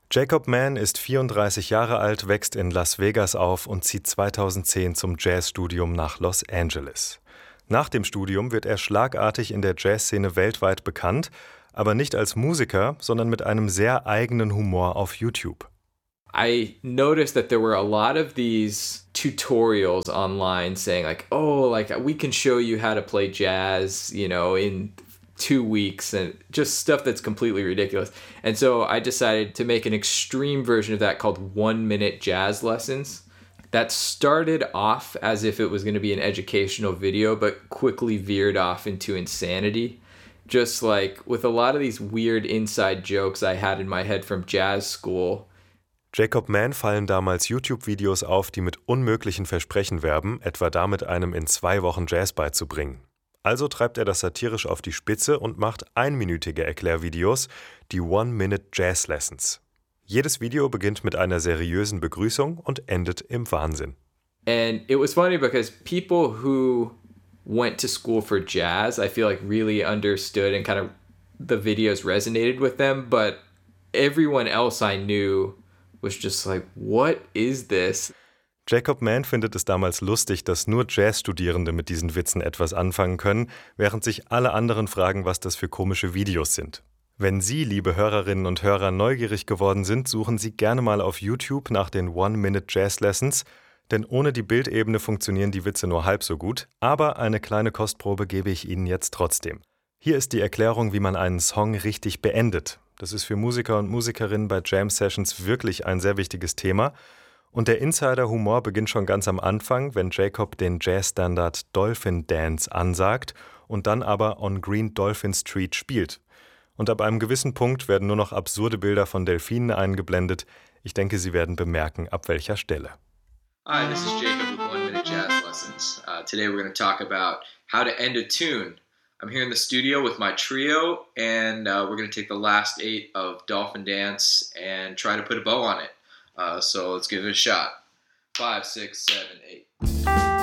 Jacob Mann ist 34 Jahre alt, wächst in Las Vegas auf und zieht 2010 zum Jazzstudium nach Los Angeles. Nach dem Studium wird er schlagartig in der Jazzszene weltweit bekannt, aber nicht als Musiker, sondern mit einem sehr eigenen Humor auf YouTube. I noticed that there were a lot of these tutorials online saying we can show you how to play jazz, in 2 weeks, and just stuff that's completely ridiculous. And so I decided to make an extreme version of that called 1-minute jazz lessons. That started off as if it was going to be an educational video, but quickly veered off into insanity. Just like with a lot of these weird inside jokes I had in my head from jazz school. Jacob Mann fallen damals YouTube-Videos auf, die mit unmöglichen Versprechen werben, etwa damit einem in 2 Wochen Jazz beizubringen. Also treibt er das satirisch auf die Spitze und macht einminütige Erklärvideos, die 1-Minute Jazz Lessons. Jedes Video beginnt mit einer seriösen Begrüßung und endet im Wahnsinn. And it was funny because people who went to school for jazz, I feel like really understood and kind of the videos resonated with them, but everyone else I knew was just like, what is this? Jacob Mann findet es damals lustig, dass nur Jazzstudierende mit diesen Witzen etwas anfangen können, während sich alle anderen fragen, was das für komische Videos sind. Wenn Sie, liebe Hörerinnen und Hörer, neugierig geworden sind, suchen Sie gerne mal auf YouTube nach den 1-Minute Jazz Lessons, denn ohne die Bildebene funktionieren die Witze nur halb so gut, aber eine kleine Kostprobe gebe ich Ihnen jetzt trotzdem. Hier ist die Erklärung, wie man einen Song richtig beendet. Das ist für Musiker und Musikerinnen bei Jam-Sessions wirklich ein sehr wichtiges Thema. Und der Insider-Humor beginnt schon ganz am Anfang, wenn Jacob den Jazzstandard Dolphin Dance ansagt und dann aber On Green Dolphin Street spielt. Und ab einem gewissen Punkt werden nur noch absurde Bilder von Delfinen eingeblendet. Ich denke, Sie werden bemerken, ab welcher Stelle. Hi, this is Jacob with 1-Minute Jazz Lessons. Today we're going to talk about how to end a tune. I'm here in the studio with my trio, and we're going to take the last 8 of Dolphin Dance and try to put a bow on it. So let's give it a shot. 5, 6, 7, 8.